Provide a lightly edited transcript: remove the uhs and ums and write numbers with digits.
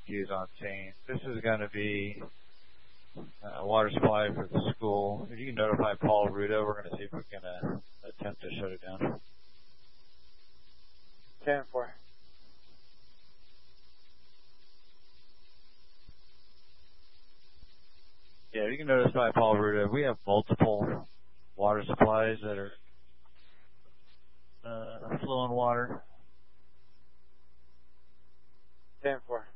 rescues on scene. This is going to be a water supply for the school. If you can notify Paul Ruda, we're going to see if we can attempt to shut it down. 10-4. Yeah, if you can notify Paul Ruda, we have multiple water supplies that are flowing water. 10-4.